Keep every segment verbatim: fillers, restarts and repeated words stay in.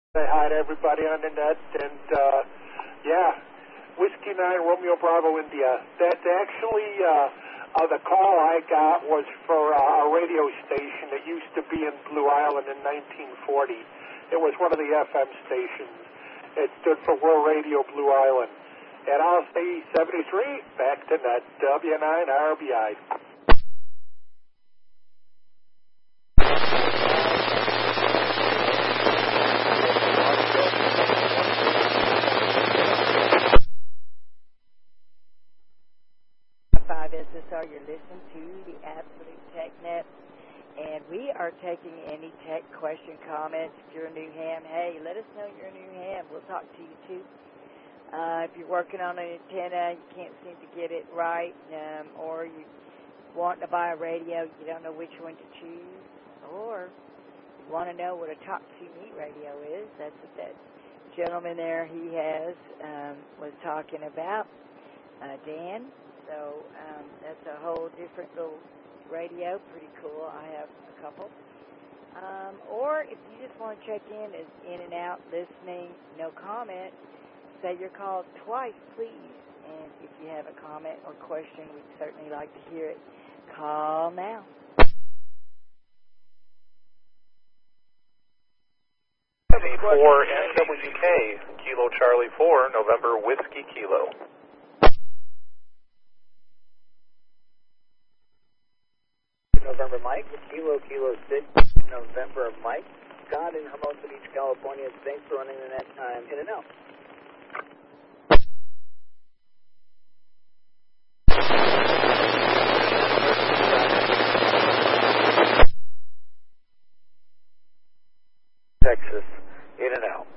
Say hi to everybody on the net, and uh, yeah, Whiskey nine Romeo Bravo India. That's actually uh, uh, the call I got was for uh, a radio station that used to be in Blue Island in nineteen forty. It was one of the F M stations. It stood for World Radio Blue Island. And I'll say seventy-three, back to net, W nine R B I. S S R, you're listening to the Absolute Tech Net, and we are taking any tech question, comments. If you're a new ham, hey, let us know you're a new ham. We'll talk to you too. Uh, if you're working on an antenna, you can't seem to get it right, um, or you want to buy a radio, you don't know which one to choose, or you want to know what a top two meet radio is. That's what that gentleman there he has um, was talking about, uh, Dan. So um, that's a whole different little radio, pretty cool. I have a couple. Um, or if you just want to check in as in and out, listening, no comment, say you're called twice, please. And if you have a comment or question, we'd certainly like to hear it. Call now. four N W K, Kilo Charlie four, November Whiskey Kilo. November Mike, Kilo Kilo six, November Mike, Scott in Hermosa Beach, California. Thanks for running the net time in and out. Texas, in and out.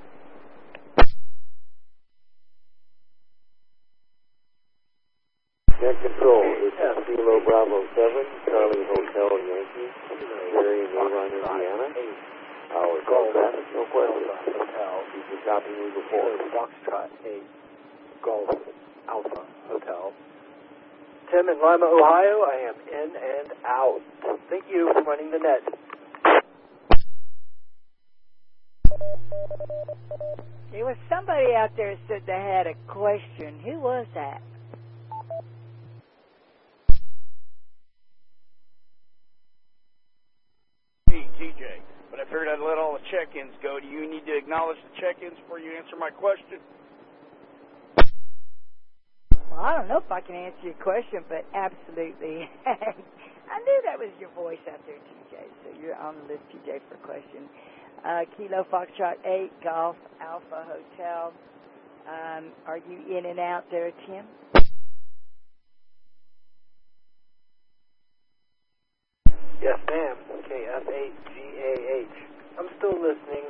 Net control, this is Kilo Bravo seven, Charlie Hotel Yankee, Gary in Avon, Indiana. Our call traffic, no question. Hotel, you can copy me before. Foxtrot eight, Golf Alpha Hotel. Tim in Lima, Ohio, I am in and out. Thank you for running the net. There was somebody out there that said they had a question. Who was that? T J, but I figured I'd let all the check-ins go. Do you need to acknowledge the check-ins before you answer my question? Well, I don't know if I can answer your question, but absolutely. I knew that was your voice out there, T J, so you're on the list, T J, for question. Uh, Kilo Foxtrot eight, Golf Alpha Hotel. Um, are you in and out there, Tim? Yes, ma'am. K F eight G A H. I'm still listening.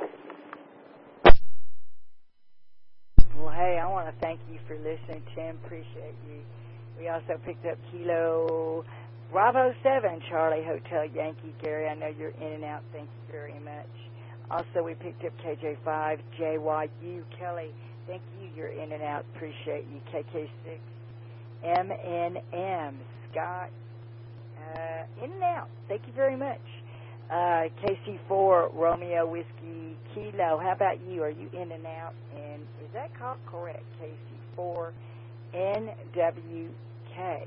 Well, hey, I want to thank you for listening, Tim. Appreciate you. We also picked up Kilo Bravo seven, Charlie Hotel Yankee. Gary, I know you're in and out. Thank you very much. Also, we picked up K J five, J Y U. Kelly, thank you. You're in and out. Appreciate you. K K six, M N M. Scott, uh, in and out. Thank you very much. Uh, K C four, Romeo Whiskey Kilo. How about you? Are you in and out? And is that call correct? K C four, N W K.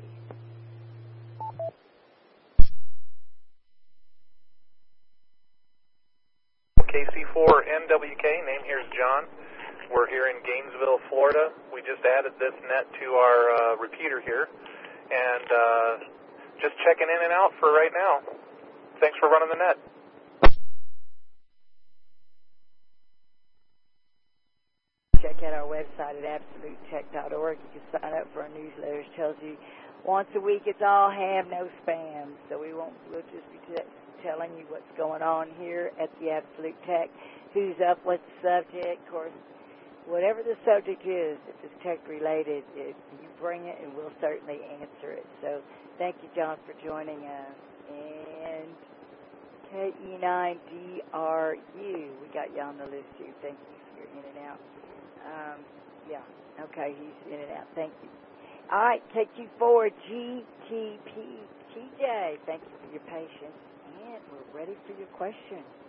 K C four N W K, name here is John. We're here in Gainesville, Florida. We just added this net to our uh, repeater here, and uh, just checking in and out for right now. Thanks for running the net. Check out our website at absolute tech dot org. You can sign up for our newsletter. It tells you once a week it's all ham, no spam. So we won't, we'll just be t- telling you what's going on here at the Absolute Tech. Who's up, what's the subject, of course, whatever the subject is, if it's tech related, if you bring it and we'll certainly answer it. So thank you, John, for joining us. And K E nine D R U, we got you on the list too. Thank you for your in and out. Um, yeah, okay, he's in and out. Thank you. All right, K Q four G T P T J, thank you for your patience. And we're ready for your question.